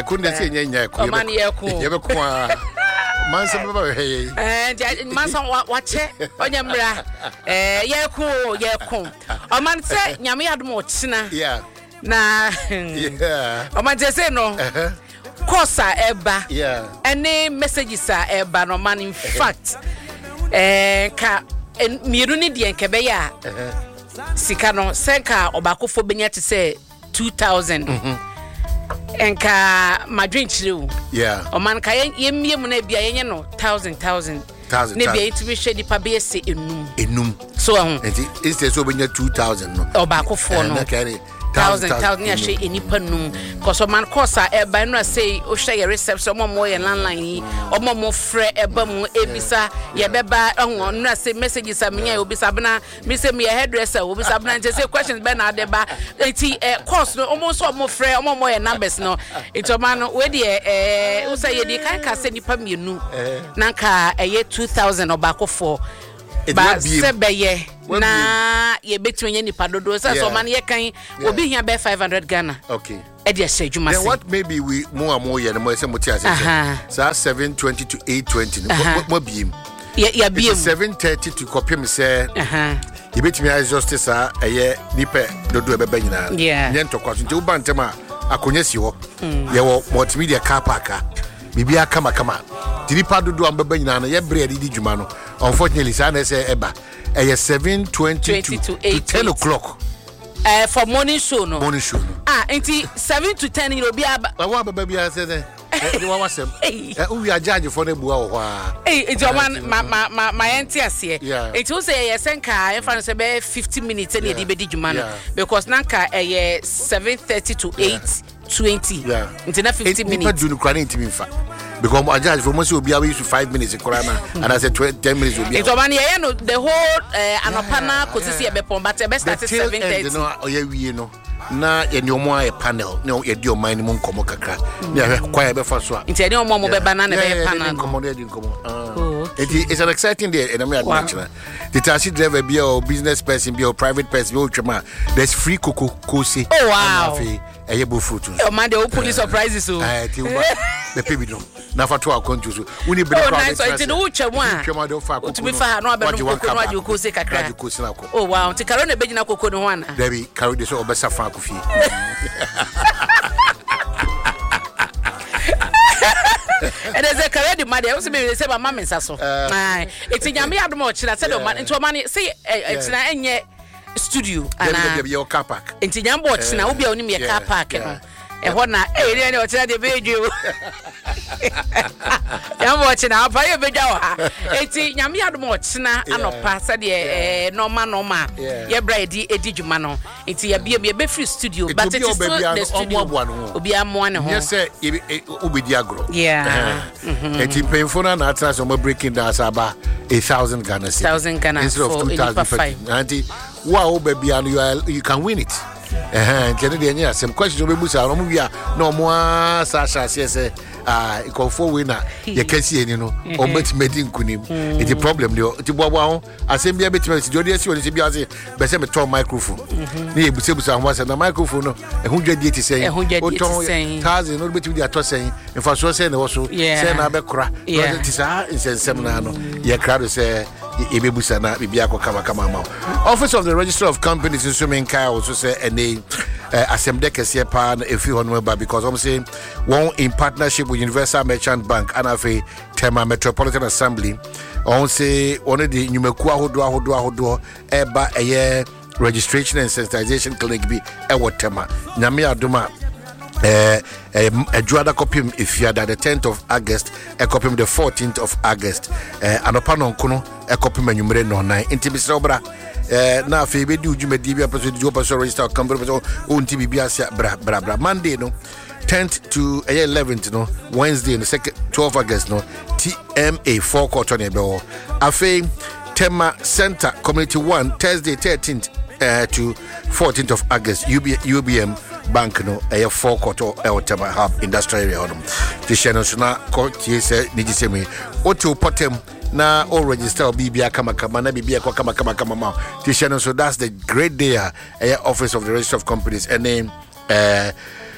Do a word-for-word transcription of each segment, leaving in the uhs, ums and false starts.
kunde se nyanya ku. O man ye ku. Ye be ku a. Mansa baba he. Eh mansa wa che onyamra. Eh ye ku ye ku. O man se nyame adom o china. Yeah. Na yeah. O man say no. Uh-huh. Kosa eba. Yeah. Any messages are eba no man in fact. Eh ka miru ni de nkebe ya. Sika no senka obakofo benya te say two thousand. Mhm. Enka madwin chire. Yeah. O man ka yemie mu na bia yenye no thousand thousand. Thousand. Ne bia itimi hwe di pa be se enum. Enum. So ahun. Enti instead so benya two thousand no. Obakofo no. Thousand thousand ya she enipa num cause man course e ba no say o hwe your reception omo mo ye landline yi omo mo frɛ eba mu ebisa ye beba ehun no say messages amenya obisa bena me say me hairdresser obisa bena nje say questions be na adeba enti eh course no omo so omo frɛ omo mo ye numbers no enti man we de eh o say ye di kan ka say nipa mienu na nka eye two thousand obakofo ba sebeye na ye betwe nye nipa dodo say so man ye kan obi hia be five hundred Ghana. Okay. E dey say juma say. Then what maybe we more and more ye no say mo ti ase. So seven twenty to eight twenty mo biem. Ya ya biem. seven thirty to kopim say. Aha. Ye betwe adjust sa eye nipa dodo e beba nyina. Nye ntokwaso nti wo ba ntema akonya si ho. Ye wo multimedia car park a. Bibia kama kama. Nipa dodo am beba nyina no ye bre adi di dwuma no. Unfortunately sa na say eba. Eh, seven twenty to, to, to ten o'clock. Uh, for morning show, no. Morning show. No. Ah, until seven to ten, you'll be able. I want baby. I said, eh, you want some? We are judging for the bua. Hey, it's your man, my my my my auntie here. Yeah. It will say yes, and car. If I say fifty minutes, and you did you man because nanka eh seven thirty to eight twenty. Yeah. Until fifty minutes. But do you cry into me? Because I judge for most will be away to five minutes in Corona, and I said ten minutes will be. It's one year, no, the whole uh, anopana could see a bepon, but the best at seven thirty. No, you know, na in your more panel, no, you do mind mon como cacra. Yeah, quite a first one. It's any more banana panel. It's an exciting day in America. The taxi driver be a business person, be a private person, there's free cocoa cozy. Oh, wow. A yebu fruit. Oh, man, the police surprises. So, I tell you, the people don't. Nafa to akwantu so woni be kwa nice so ntino uchemu a twema do fa kokoro fa no abenu kokoro no aju ko se kakra oh wow ti karo na begina kokoro no ho ana Debbie karo de so obesa fa kofi and there's a karo de made o se be say mama mensa so ai eti nyame adom o kira se de o man nti o man say eti na enye studio ana Debbie your car park enti nyambo o tina obi a onim ye car park no e hona e ri ne o tira de beju ya mo tina apa ye beja wa eti nyame adom o tina anopa se de eh normal normal ye bride edi dwuma no enti ya bia be free studio but it is still the studio obi amo ne ho yes say obedi agro yeah eti painful na na atras o breaking down saba a thousand Ghana one thousand Ghana instead of two thousand anti wow baby and you are, you can win it. Eh, kene de anya some questions we busa no mu bia no mo asha say ah ikofo we na ye kasi eni no o matimedi nkunim it problem de ti bobo ho asem bia betima ti jodi esi woni ti bia say be say me turn microphone na ye busa busa ho say na microphone no e hu dwadi ti say o ton thousand no betimi dia to say in fa so say na wo so say na be kra no ti sa insensem na no ye kra do say ebebusa na bibia ko kama kama ma Office of the Register of Companies in Sumenka also say ene assemble kese pa na efi hono ba because I'm saying one in partnership with Universal Merchant Bank and afi Tema Metropolitan Assembly on say one of the nyumeku ahodo ahodo ahodo eba eye registration and sensitization clinic bi e wotema nyame adoma eh a juada kopim ifiada the tenth of August a kopim the fourteenth of August eh anopa no nkono e kopim anwumre no nine intibisra obra eh na afi be di ujumadi bi apaso di opaso register company so onti bibia sia bra bra bra Monday no tenth to eleventh no Wednesday no second twelfth August no T M A four quarter ne be ho afi Tema Center Community one Thursday thirteenth uh, to fourteenth of August U B M Bank no a four quarter El Tema Hub Industrial Area on the channel so na ko tie se ni gisemi oto potem na all register bibia kama kama na bibia kwa kama kama kama ma the channel so that's the great day uh, Office of the Register of Companies and then uh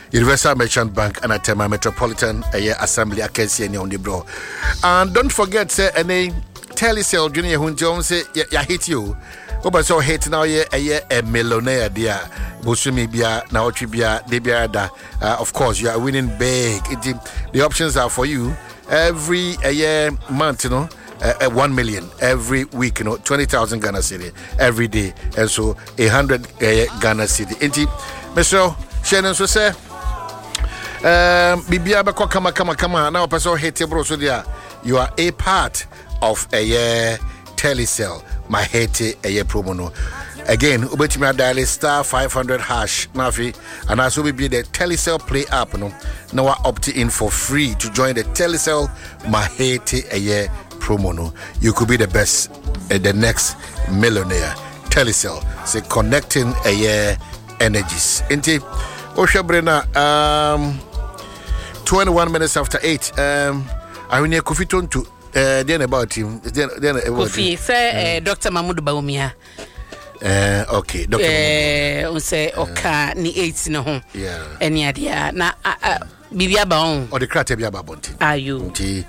Universal Merchant Bank and Tema Metropolitan uh, Assembly Akensi and on the bro. And don't forget, say, any Telecel Junior Hunjon say, ya hate you. Oba so hate now, ye a millionaire, dear. Busumi Bia, Naochibia, Debiada. Of course, you are winning big. It, the options are for you every a year month, you know. Uh, one million every week, you know, twenty thousand Ghana City every day, and so a hundred uh, Ghana City. Inti, Mister Shannon, so say, um, Bibia Bako Kama Kama Kama. Now, person hate bro, so there you are a part of a year Telecel. My hate a year promo no. Again, Ubetima dial star five hundred hash Nafi, and also will be the Telecel Play app. No, now opt in for free to join the Telecel Mahete a year promo. No, you could be the best, uh, the next millionaire. Telecel, say connecting a year energies. Inti, Osha Brena, um, twenty-one minutes after eight. Um, I mean, Kofi Tontu. Uh, then about him. Then, then about Kofi, sir, uh, Doctor Mahmoud Baumia. Uh, okay, Doctor Eh, on say oka ni eight no ho. Yeah. Any idea na bibia ba on. Or the crate bia ba bonti. Are you?